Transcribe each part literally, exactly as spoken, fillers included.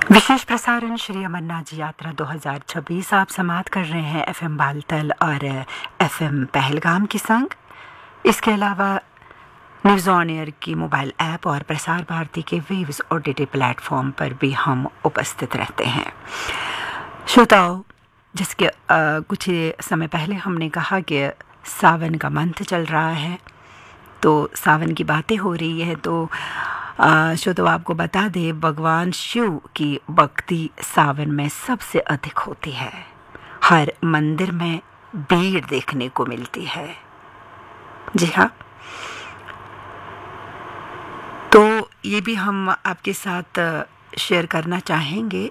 विशेष प्रसारण श्री अमरनाथ जी यात्रा दो हज़ार छब्बीस आप समाप्त कर रहे हैं एफएम बालतल और एफएम पहलगाम के संग। इसके अलावा न्यूज़ ऑन एयर की मोबाइल ऐप और प्रसार भारती के वेव्स ओटीटी प्लेटफॉर्म पर भी हम उपस्थित रहते हैं। श्रोताओं, जिसके आ, कुछ समय पहले हमने कहा कि सावन का मंथ चल रहा है, तो सावन की बातें हो रही है, तो शो तो आपको बता दे भगवान शिव की भक्ति सावन में सबसे अधिक होती है। हर मंदिर में भीड़ देखने को मिलती है। जी हाँ, तो ये भी हम आपके साथ शेयर करना चाहेंगे।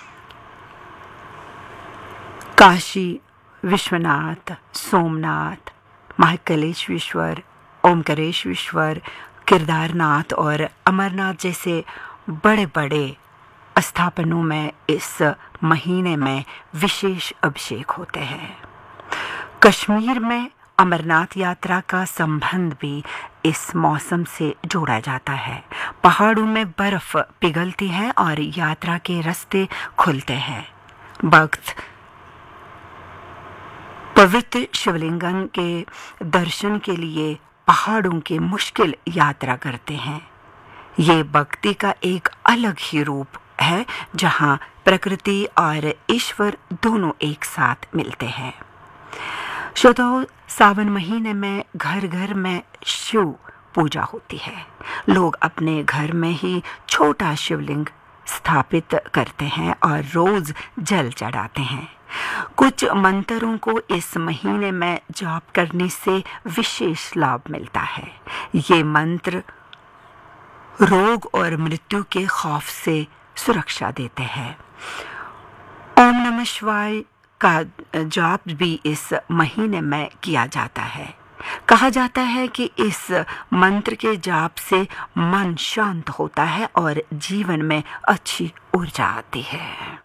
काशी विश्वनाथ, सोमनाथ, महाकालेश्वर, ओमकारेश्वर, केदारनाथ और अमरनाथ जैसे बड़े बड़े स्थापनों में इस महीने में विशेष अभिषेक होते हैं। कश्मीर में अमरनाथ यात्रा का संबंध भी इस मौसम से जोड़ा जाता है। पहाड़ों में बर्फ पिघलती है और यात्रा के रास्ते खुलते हैं। भक्त पवित्र शिवलिंगम के दर्शन के लिए पहाड़ों की मुश्किल यात्रा करते हैं। ये भक्ति का एक अलग ही रूप है, जहाँ प्रकृति और ईश्वर दोनों एक साथ मिलते हैं। श्रोताओं, सावन महीने में घर घर में शिव पूजा होती है। लोग अपने घर में ही छोटा शिवलिंग स्थापित करते हैं और रोज जल चढ़ाते हैं। कुछ मंत्रों को इस महीने में जाप करने से विशेष लाभ मिलता है। ये मंत्र रोग और मृत्यु के खौफ से सुरक्षा देते हैं। ओम नमः शिवाय का जाप भी इस महीने में किया जाता है। कहा जाता है कि इस मंत्र के जाप से मन शांत होता है और जीवन में अच्छी ऊर्जा आती है।